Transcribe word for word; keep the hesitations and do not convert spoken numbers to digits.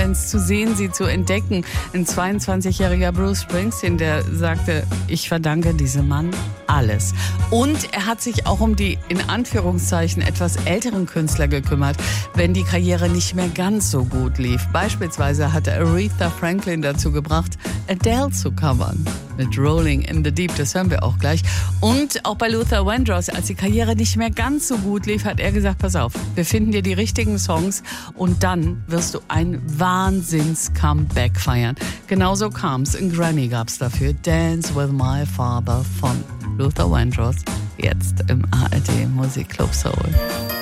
Fans zu sehen, sie zu entdecken. Ein zweiundzwanzigjähriger Bruce Springsteen, der sagte, ich verdanke diesem Mann alles. Und er hat sich auch um die, in Anführungszeichen, etwas älteren Künstler gekümmert, wenn die Karriere nicht mehr ganz so gut lief. Beispielsweise hat er Aretha Franklin dazu gebracht, Adele zu covern. Mit Rolling in the Deep, das hören wir auch gleich. Und auch bei Luther Vandross, als die Karriere nicht mehr ganz so gut lief, hat er gesagt, pass auf, wir finden dir die richtigen Songs und dann wirst du ein Wahnsinns-Comeback feiern. Genauso kam's, ein Grammy gab's dafür. Dance with My Father von Luther Vandross, jetzt im A R D Musikclub Soul.